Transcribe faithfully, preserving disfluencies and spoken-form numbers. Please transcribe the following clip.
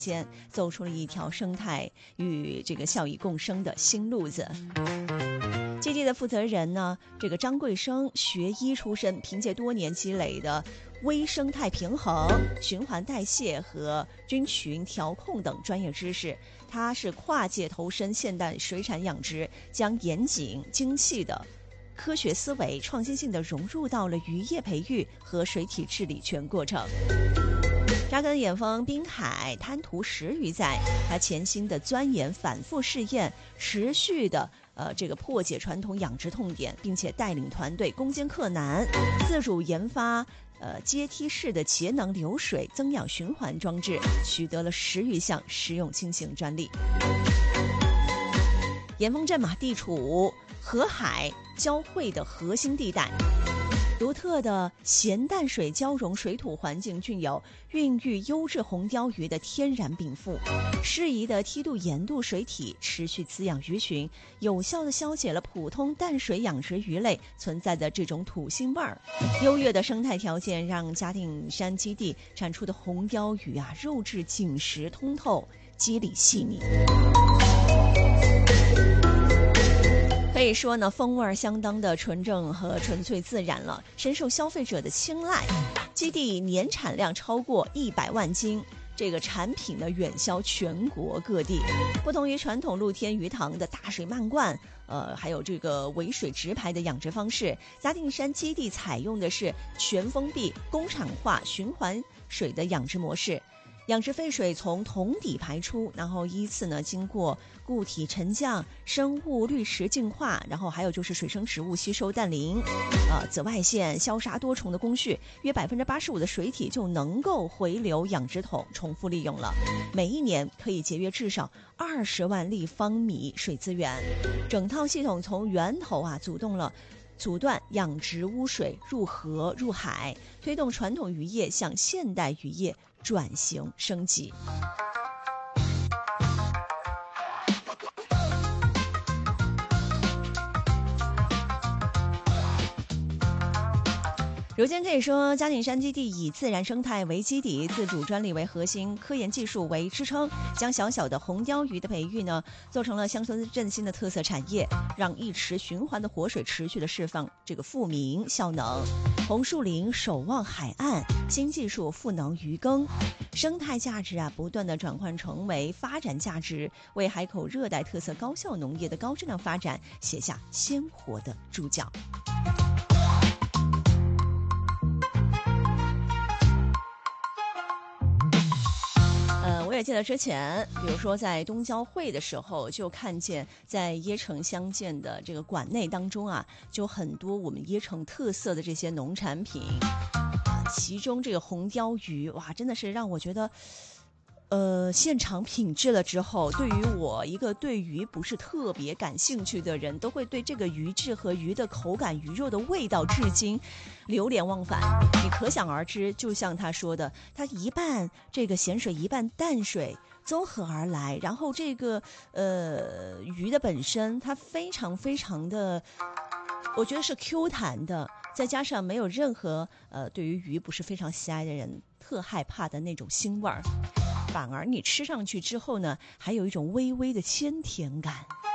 间，走出了一条生态与这个效益共生的新路子。基地的负责人呢，这个张贵生学医出身，凭借多年积累的微生态平衡、循环代谢和菌群调控等专业知识，他是跨界投身现代水产养殖，将严谨精细的科学思维创新性地融入到了渔业培育和水体治理全过程。扎根远方滨海，滩涂十余载，他潜心的钻研、反复试验，持续的呃这个破解传统养殖痛点，并且带领团队攻坚克难，自主研发呃阶梯式的节能流水增氧循环装置，取得了十余项实用轻型专利。岩峰镇嘛，地处河海交汇的核心地带，独特的咸淡水交融水土环境具有孕育优质红鲷鱼的天然禀赋，适宜的梯度盐度水体持续滋养鱼群，有效地消解了普通淡水养殖鱼类存在的这种土腥味儿。优越的生态条件让嘉定山基地产出的红鲷鱼啊，肉质紧实通透，肌理细腻。可以说呢，风味相当的纯正和纯粹自然了，深受消费者的青睐。基地年产量超过一百万斤，这个产品呢远销全国各地。不同于传统露天鱼塘的大水漫灌，呃，还有这个围水直排的养殖方式，嘉定山基地采用的是全封闭、工厂化、循环水的养殖模式。养殖废水从桶底排出，然后依次呢经过固体沉降、生物滤池净化，然后还有就是水生植物吸收氮磷、呃紫外线消杀多重的工序，约百分之八十五的水体就能够回流养殖桶重复利用了。每一年可以节约至少二十万立方米水资源。整套系统从源头啊阻断了。阻断养殖污水入河入海，推动传统渔业向现代渔业转型升级。如今可以说，嘉定山基地以自然生态为基底，自主专利为核心，科研技术为支撑，将小小的红鲷鱼的培育呢，做成了乡村振兴的特色产业，让一池循环的活水持续的释放这个富民效能。红树林守望海岸，新技术赋能鱼耕，生态价值啊不断的转换成为发展价值，为海口热带特色高效农业的高质量发展写下鲜活的注脚。我也记得之前，比如说在东交会的时候，就看见在椰城乡建的这个馆内当中啊，就很多我们椰城特色的这些农产品，其中这个红鲷鱼，哇，真的是让我觉得。呃，现场品质了之后，对于我一个对鱼不是特别感兴趣的人，都会对这个鱼质和鱼的口感、鱼肉的味道至今流连忘返。你可想而知，就像他说的，它一半这个咸水，一半淡水综合而来，然后这个呃鱼的本身，它非常非常的，我觉得是 Q 弹的，再加上没有任何呃对于鱼不是非常喜爱的人特害怕的那种腥味儿。反而你吃上去之后呢，还有一种微微的鲜甜感。